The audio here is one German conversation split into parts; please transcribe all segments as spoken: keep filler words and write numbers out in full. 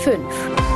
fünf.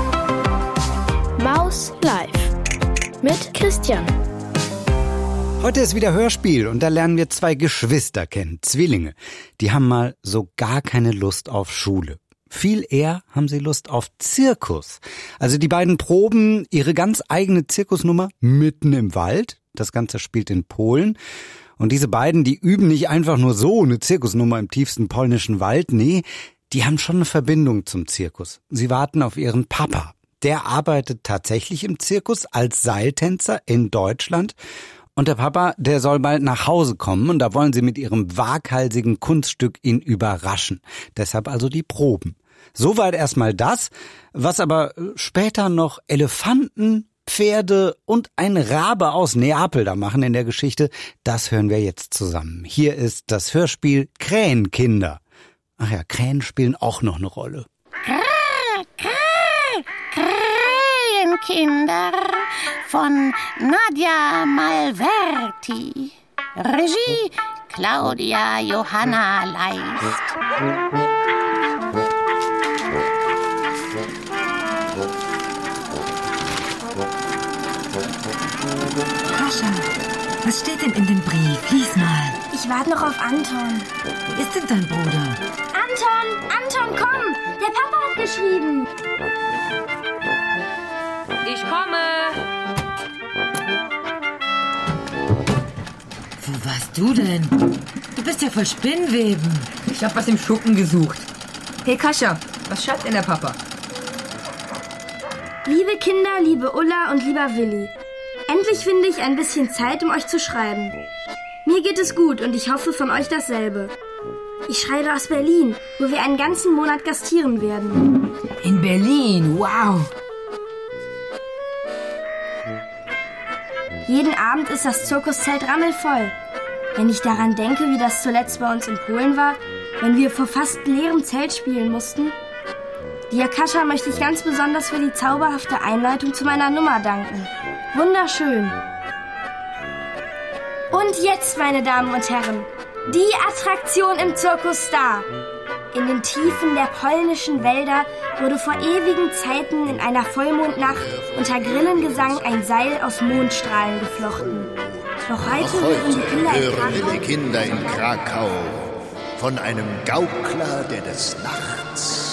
Maus live mit Christian. Heute ist wieder Hörspiel und da lernen wir zwei Geschwister kennen, Zwillinge. Die haben mal so gar keine Lust auf Schule. Viel eher haben sie Lust auf Zirkus. Also die beiden proben ihre ganz eigene Zirkusnummer mitten im Wald. Das Ganze spielt in Polen. Und diese beiden, die üben nicht einfach nur so eine Zirkusnummer im tiefsten polnischen Wald. Nee, die haben schon eine Verbindung zum Zirkus. Sie warten auf ihren Papa. Der arbeitet tatsächlich im Zirkus als Seiltänzer in Deutschland. Und der Papa, der soll bald nach Hause kommen und da wollen sie mit ihrem waghalsigen Kunststück ihn überraschen. Deshalb also die Proben. Soweit erstmal das, was aber später noch Elefanten, Pferde und ein Rabe aus Neapel da machen in der Geschichte, das hören wir jetzt zusammen. Hier ist das Hörspiel Krähenkinder. Ach ja, Krähen spielen auch noch eine Rolle. Krä, Krä, Krähenkinder von Nadja Malverti. Regie Claudia Johanna Leist. Kascha, was steht denn in dem Brief? Lies mal. Ich warte noch auf Anton. Wo ist denn dein Bruder? Anton, Anton, komm! Der Papa hat geschrieben. Ich komme. Wo warst du denn? Du bist ja voll Spinnweben. Ich hab was im Schuppen gesucht. Hey Kascha, was schreibt denn der Papa? Liebe Kinder, liebe Ulla und lieber Willi. Endlich finde ich ein bisschen Zeit, um euch zu schreiben. Mir geht es gut und ich hoffe von euch dasselbe. Ich schreibe aus Berlin, wo wir einen ganzen Monat gastieren werden. In Berlin, wow. Jeden Abend ist das Zirkuszelt rammelvoll. Wenn ich daran denke, wie das zuletzt bei uns in Polen war, wenn wir vor fast leerem Zelt spielen mussten. Dir, Kascha, möchte ich ganz besonders für die zauberhafte Einleitung zu meiner Nummer danken. Wunderschön. Und jetzt, meine Damen und Herren, die Attraktion im Zirkus Star. In den Tiefen der polnischen Wälder wurde vor ewigen Zeiten in einer Vollmondnacht unter Grillengesang ein Seil aus Mondstrahlen geflochten. Noch heute, Noch heute hören die Kinder in hören Krakau, wir die Kinder in Krakau von einem Gaukler, der des Nachts